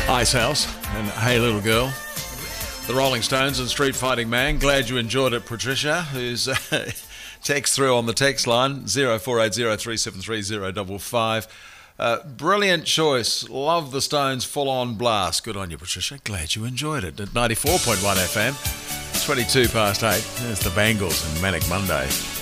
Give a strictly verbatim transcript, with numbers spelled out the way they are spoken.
Ice House and Hey Little Girl. The Rolling Stones and Street Fighting Man. Glad you enjoyed it, Patricia, who's uh, text through on the text line zero four eight zero three seven three zero five five. Uh, brilliant choice. Love the Stones full-on blast. Good on you, Patricia. Glad you enjoyed it. At ninety-four point one F M, twenty-two past eight. There's the Bangles and Manic Monday.